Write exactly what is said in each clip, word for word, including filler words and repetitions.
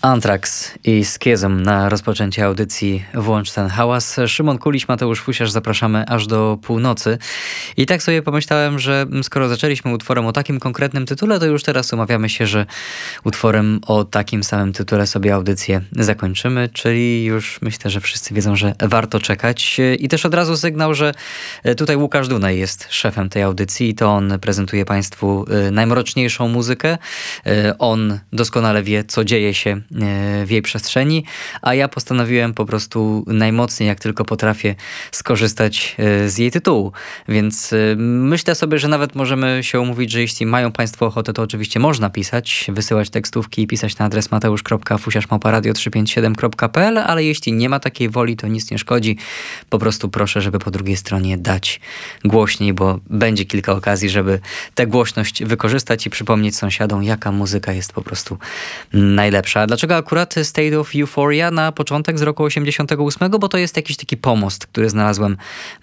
Anthrax i Schism na rozpoczęcie audycji Włącz ten hałas. Szymon Kuliś, Mateusz Fusiarz, zapraszamy aż do północy. I tak sobie pomyślałem, że skoro zaczęliśmy utworem o takim konkretnym tytule, to już teraz umawiamy się, że utworem o takim samym tytule sobie audycję zakończymy, czyli już myślę, że wszyscy wiedzą, że warto czekać. I też od razu sygnał, że tutaj Łukasz Dunaj jest szefem tej audycji i to on prezentuje Państwu najmroczniejszą muzykę. On doskonale wie, co dzieje się w jej przestrzeni, a ja postanowiłem po prostu najmocniej, jak tylko potrafię, skorzystać z jej tytułu. Więc myślę sobie, że nawet możemy się umówić, że jeśli mają Państwo ochotę, to oczywiście można pisać, wysyłać tekstówki i pisać na adres mateusz kropka fusiarz małpa radio trzysta pięćdziesiąt siedem kropka p l, ale jeśli nie ma takiej woli, to nic nie szkodzi. Po prostu proszę, żeby po drugiej stronie dać głośniej, bo będzie kilka okazji, żeby tę głośność wykorzystać i przypomnieć sąsiadom, jaka muzyka jest po prostu najlepsza. Dlaczego akurat State of Euphoria na początek z roku osiemdziesiątego ósmego? Bo to jest jakiś taki pomost, który znalazłem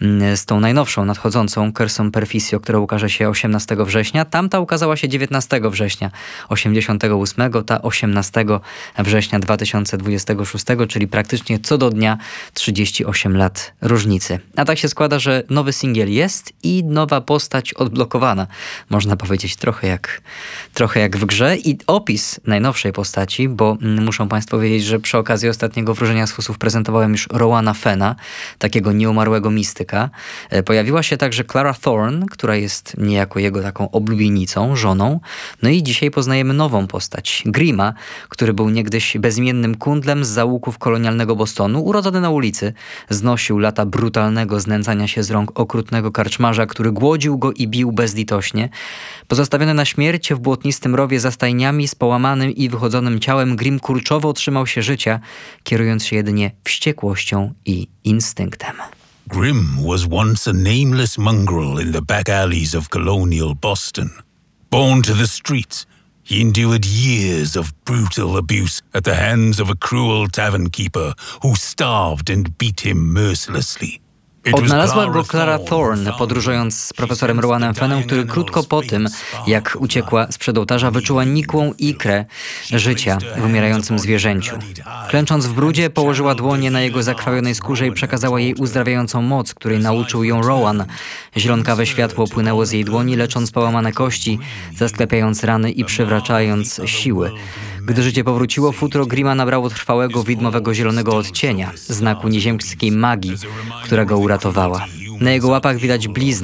z tą najnowszą, nadchodzącą Curson Perficio, która ukaże się osiemnastego września. Tamta ukazała się dziewiętnastego września osiemdziesiątego ósmego, ta osiemnastego września dwa tysiące dwudziestego szóstego, czyli praktycznie co do dnia trzydzieści osiem lat różnicy. A tak się składa, że nowy singiel jest i nowa postać odblokowana. Można powiedzieć trochę jak, trochę jak w grze. I opis najnowszej postaci, bo muszą Państwo wiedzieć, że przy okazji ostatniego Wróżenia z Fusów prezentowałem już Rowana Fena, takiego nieumarłego mistyka. Pojawiła się także Clara Thorne, która jest niejako jego taką oblubienicą, żoną. No i dzisiaj poznajemy nową postać, Grima, który był niegdyś bezimiennym kundlem z zaułków kolonialnego Bostonu, urodzony na ulicy. Znosił lata brutalnego znęcania się z rąk okrutnego karczmarza, który głodził go i bił bezlitośnie. Pozostawiony na śmierć w błotnistym rowie za stajniami z połamanym i wychodzonym ciałem, Grim kurczowo trzymał się życia, kierując się jedynie wściekłością i instynktem. Grim was once a nameless mongrel in the back alleys of colonial Boston. Born to the streets, he endured years of brutal abuse at the hands of a cruel tavern keeper who starved and beat him mercilessly. Odnalazła go Clara Thorne, podróżując z profesorem Rowanem Fenem, który krótko po tym, jak uciekła sprzed ołtarza, wyczuła nikłą ikrę życia w umierającym zwierzęciu. Klęcząc w brudzie, położyła dłonie na jego zakrwawionej skórze i przekazała jej uzdrawiającą moc, której nauczył ją Rowan. Zielonkawe światło płynęło z jej dłoni, lecząc połamane kości, zasklepiając rany i przywracając siły. Gdy życie powróciło, futro Grima nabrało trwałego, widmowego zielonego odcienia, znaku nieziemskiej magii, która go uratowała. Na jego łapach widać blizny